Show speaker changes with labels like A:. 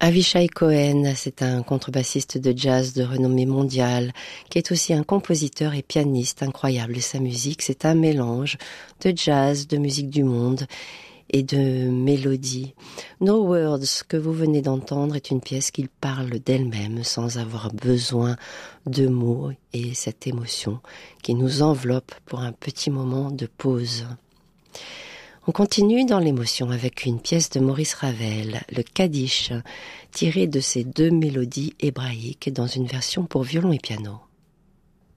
A: Avishai Cohen, c'est un contrebassiste de jazz de renommée mondiale, qui est aussi un compositeur et pianiste incroyable. Et sa musique, c'est un mélange de jazz, de musique du monde et de mélodie. No Words, que vous venez d'entendre, est une pièce qui parle d'elle-même sans avoir besoin de mots, et cette émotion qui nous enveloppe pour un petit moment de pause. On continue dans l'émotion avec une pièce de Maurice Ravel, le Kaddish, tirée de ses 2 mélodies hébraïques dans une version pour violon et piano.